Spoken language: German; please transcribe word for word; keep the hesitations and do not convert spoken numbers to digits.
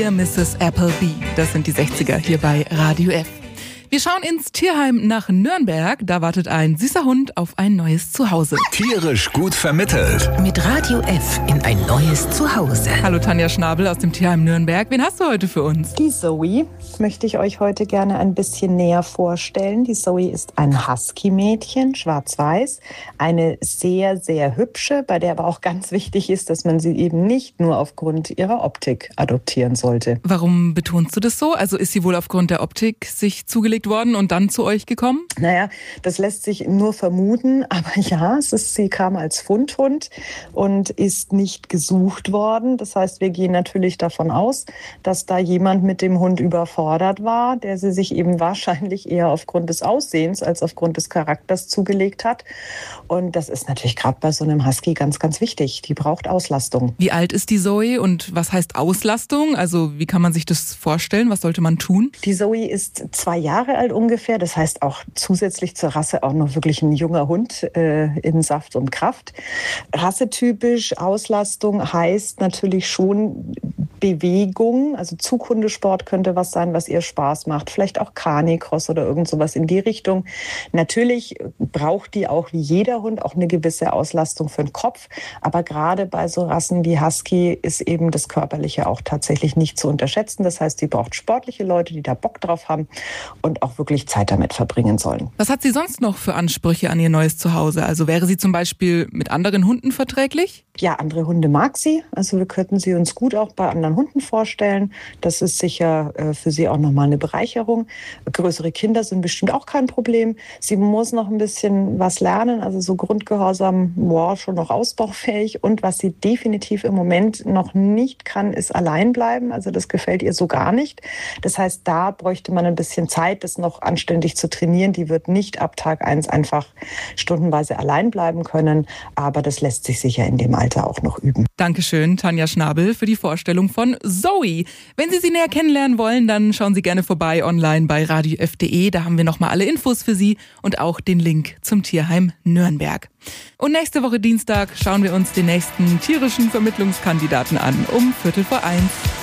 Misses Appleby, das sind die sechziger hier bei Radio F. Wir schauen ins Tierheim nach Nürnberg. Da wartet ein süßer Hund auf ein neues Zuhause. Tierisch gut vermittelt. Mit Radio F in ein neues Zuhause. Hallo Tanja Schnabel aus dem Tierheim Nürnberg. Wen hast du heute für uns? Die Zoe möchte ich euch heute gerne ein bisschen näher vorstellen. Die Zoe ist ein Husky-Mädchen, schwarz-weiß. Eine sehr, sehr hübsche, bei der aber auch ganz wichtig ist, dass man sie eben nicht nur aufgrund ihrer Optik adoptieren sollte. Warum betonst du das so? Also ist sie wohl aufgrund der Optik sich zugelegt worden und dann zu euch gekommen? Naja, das lässt sich nur vermuten, aber ja, es ist, sie kam als Fundhund und ist nicht gesucht worden. Das heißt, wir gehen natürlich davon aus, dass da jemand mit dem Hund überfordert war, der sie sich eben wahrscheinlich eher aufgrund des Aussehens als aufgrund des Charakters zugelegt hat. Und das ist natürlich gerade bei so einem Husky ganz, ganz wichtig. Die braucht Auslastung. Wie alt ist die Zoe und was heißt Auslastung? Also wie kann man sich das vorstellen? Was sollte man tun? Die Zoe ist zwei Jahre alt ungefähr. Das heißt auch zusätzlich zur Rasse auch noch wirklich ein junger Hund äh, in Saft und Kraft. Rassetypisch Auslastung heißt natürlich schon Bewegung. Also Zughundesport könnte was sein, was ihr Spaß macht. Vielleicht auch Canicross oder irgend sowas in die Richtung. Natürlich braucht die auch wie jeder Hund auch eine gewisse Auslastung für den Kopf. Aber gerade bei so Rassen wie Husky ist eben das Körperliche auch tatsächlich nicht zu unterschätzen. Das heißt, die braucht sportliche Leute, die da Bock drauf haben und auch wirklich Zeit damit verbringen sollen. Was hat sie sonst noch für Ansprüche an ihr neues Zuhause? Also wäre sie zum Beispiel mit anderen Hunden verträglich? Ja, andere Hunde mag sie. Also wir könnten sie uns gut auch bei anderen Hunden vorstellen. Das ist sicher äh, für sie auch nochmal eine Bereicherung. Größere Kinder sind bestimmt auch kein Problem. Sie muss noch ein bisschen was lernen, also so Grundgehorsam, wow, schon noch ausbaufähig. Und was sie definitiv im Moment noch nicht kann, ist allein bleiben. Also das gefällt ihr so gar nicht. Das heißt, da bräuchte man ein bisschen Zeit, das noch anständig zu trainieren. Die wird nicht ab Tag eins einfach stundenweise allein bleiben können. Aber das lässt sich sicher in dem Alter auch noch üben. Dankeschön, Tanja Schnabel, für die Vorstellung von Zoe. Wenn Sie sie näher kennenlernen wollen, dann schauen Sie gerne vorbei online bei radio f punkt de. Da haben wir nochmal alle Infos für Sie und auch den Link zum Tierheim Nürnberg. Und nächste Woche Dienstag schauen wir uns den nächsten tierischen Vermittlungskandidaten an, um Viertel vor eins.